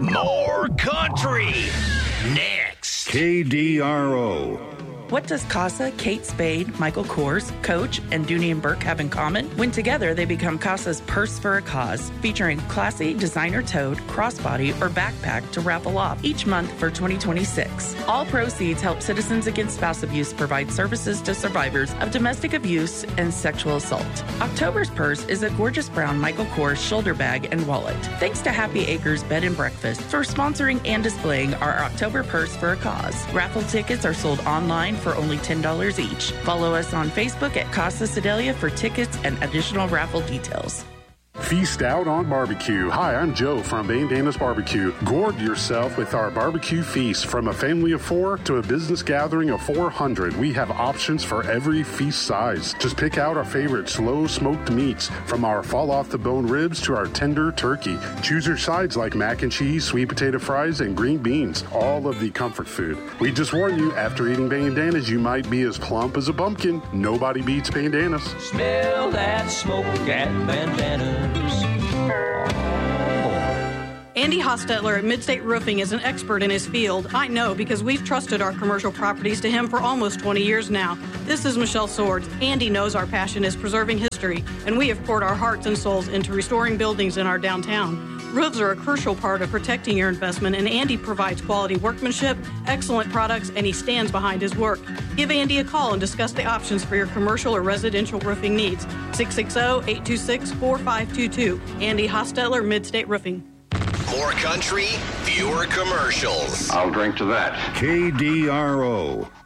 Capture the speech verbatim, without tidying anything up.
More country. Next. K D R O. What does Casa, Kate Spade, Michael Kors, Coach, and Dooney and Burke have in common? When together, they become Casa's Purse for a Cause, featuring classy designer-toed, crossbody, or backpack to raffle off each month for twenty twenty-six. All proceeds help Citizens Against Spouse Abuse provide services to survivors of domestic abuse and sexual assault. October's purse is a gorgeous brown Michael Kors shoulder bag and wallet. Thanks to Happy Acres Bed and Breakfast for sponsoring and displaying our October Purse for a Cause. Raffle tickets are sold online for only ten dollars each. Follow us on Facebook at Casa Sedalia for tickets and additional raffle details. Feast out on barbecue. Hi, I'm Joe from Bandanas Barbecue. Gourd yourself with our barbecue feast. From a family of four to a business gathering of four hundred, we have options for every feast size. Just pick out our favorite slow smoked meats, from our fall off the bone ribs to our tender turkey. Choose your sides like mac and cheese, sweet potato fries, and green beans. All of the comfort food. We just warn you, after eating Bandanas, you might be as plump as a pumpkin. Nobody beats Bandanas. Smell that smoke at Bandanas. Andy Hostetler at Midstate Roofing is an expert in his field. I know because we've trusted our commercial properties to him for almost twenty years now. This is Michelle Swords. Andy knows our passion is preserving history, and we have poured our hearts and souls into restoring buildings in our downtown. Roofs are a crucial part of protecting your investment, and Andy provides quality workmanship, excellent products, and he stands behind his work. Give Andy a call and discuss the options for your commercial or residential roofing needs. six six zero, eight two six, four five two two. Andy Hostetler, Midstate Roofing. More country, fewer commercials. I'll drink to that. K D R O.